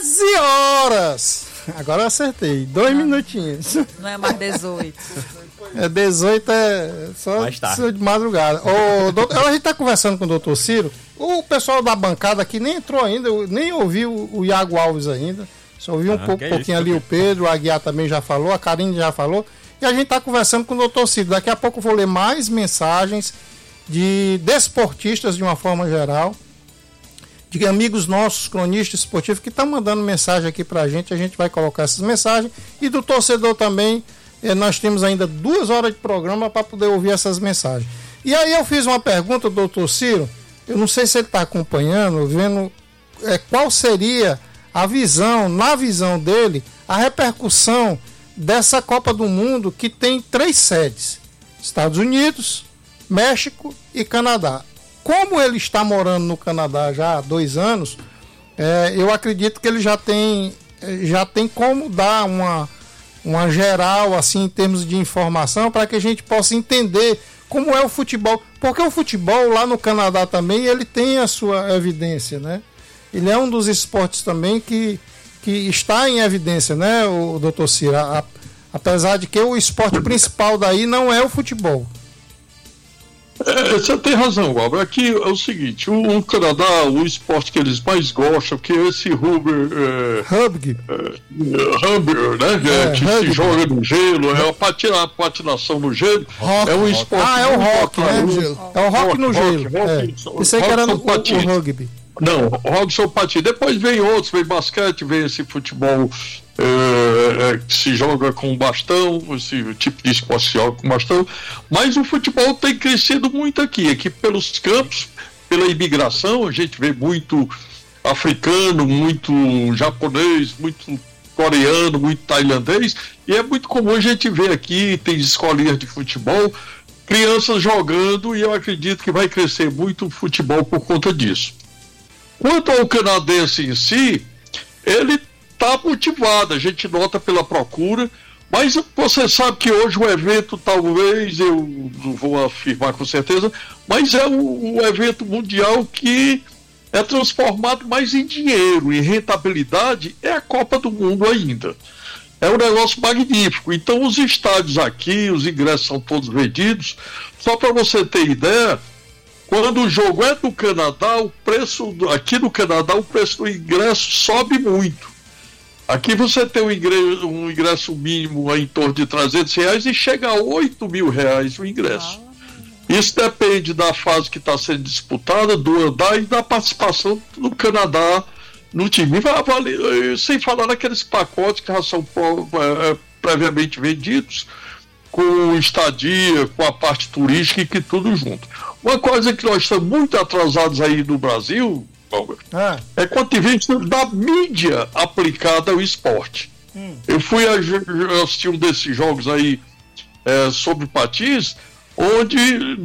13 horas. Agora eu acertei. 2 minutinhos. Não é mais 18. 18 é só de madrugada. Doutor, a gente está conversando com o doutor Ciro. O pessoal da bancada aqui nem entrou ainda, nem ouviu o Iago Alves ainda. Só ouvi pouquinho ali o Pedro, o Aguiar também já falou, a Karine já falou. E a gente está conversando com o doutor Ciro. Daqui a pouco eu vou ler mais mensagens de desportistas de uma forma geral, de amigos nossos, cronistas esportivos, que estão mandando mensagem aqui pra gente. A gente vai colocar essas mensagens. E do torcedor também, nós temos ainda 2 horas de programa para poder ouvir essas mensagens. E aí eu fiz uma pergunta, doutor Ciro, eu não sei se ele está acompanhando, vendo qual seria a visão, na visão dele, a repercussão dessa Copa do Mundo que tem 3 sedes: Estados Unidos, México e Canadá. Como ele está morando no Canadá já há 2 anos, eu acredito que ele já tem como dar uma geral assim em termos de informação para que a gente possa entender como é o futebol. Porque o futebol lá no Canadá também ele tem a sua evidência, né? Ele é um dos esportes também que está em evidência, né, o doutor Ciro? Apesar de que o esporte principal daí não é o futebol. Você tem razão, Álvaro. Aqui é o seguinte, o Canadá, o esporte que eles mais gostam, que é esse rugby, né? Que se joga no gelo, é a patinação no gelo. É um esporte. É o rock, né? É o rock no gelo. Isso aí que era no rugby. Não, rock são patins. Depois vem outros, vem basquete, vem esse futebol que se joga com bastão, esse tipo de esporte se joga com bastão. Mas o futebol tem crescido muito aqui pelos campos, pela imigração. A gente vê muito africano, muito japonês, muito coreano, muito tailandês, e é muito comum a gente ver aqui, tem escolinhas de futebol, crianças jogando, e eu acredito que vai crescer muito o futebol por conta disso. Quanto ao canadense em si, ele está motivado, a gente nota pela procura, mas você sabe que hoje o evento, talvez, eu não vou afirmar com certeza, mas é um evento mundial que é transformado mais em dinheiro, em rentabilidade, é a Copa do Mundo ainda. É um negócio magnífico. Então os estádios aqui, os ingressos são todos vendidos. Só para você ter ideia, quando o jogo é do Canadá, o preço aqui no Canadá, o preço do ingresso sobe muito. Aqui você tem um ingresso mínimo em torno de R$300 e chega a R$8.000 o ingresso. Isso depende da fase que está sendo disputada, do andar e da participação do Canadá no time. Sem falar naqueles pacotes que já são previamente vendidos, com estadia, com a parte turística e que tudo junto. Uma coisa que nós estamos muito atrasados aí no Brasil, é quanto vista da mídia aplicada ao esporte. Eu fui assistir um desses jogos aí sobre patins, onde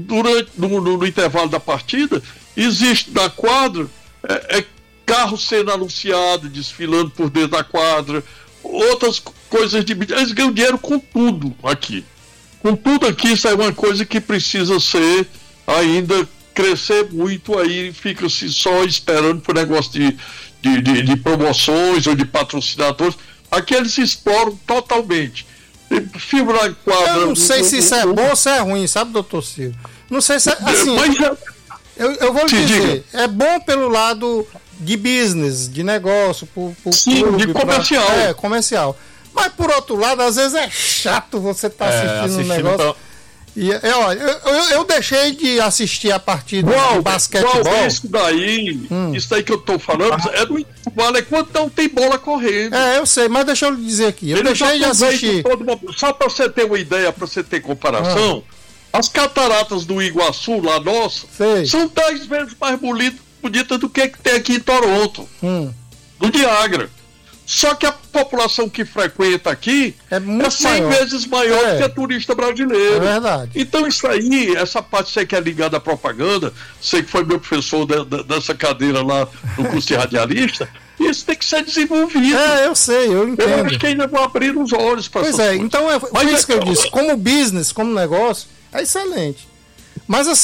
no intervalo da partida existe na quadra carro sendo anunciado, desfilando por dentro da quadra, outras coisas de mídia. Eles ganham dinheiro com tudo aqui. Com tudo aqui, isso é uma coisa que precisa ser ainda crescer muito, aí fica-se só esperando por negócio de promoções ou de patrocinadores. Aqui eles se exploram totalmente. Filme na quadra. Eu não sei se isso é bom ou se é ruim, sabe, doutor Ciro? Não sei se é assim. Eu vou lhe dizer, é bom pelo lado de business, de negócio, sim, clube, de comercial. Comercial. Mas por outro lado, às vezes é chato você estar assistindo um negócio. E, olha, eu deixei de assistir a partida de basquetebol. Isso daí que eu tô falando é do intervalo, é quando não tem bola correndo. Eu sei, mas deixa eu lhe dizer aqui. Eu deixei de assistir. Só para você ter uma ideia, para você ter comparação, as cataratas do Iguaçu, lá nossa, são 10 vezes mais bonitas do que tem aqui em Toronto, do Niágara. Só que a população que frequenta aqui é 100 vezes maior do que a turista brasileira. É verdade. Então isso aí, essa parte você que é ligada à propaganda, você que foi meu professor dessa cadeira lá no curso de radialista, isso tem que ser desenvolvido. Eu sei, eu entendo. Eu acho que ainda vão abrir os olhos para essas coisas. Então foi isso que eu disse. Como business, como negócio, é excelente. Mas assim,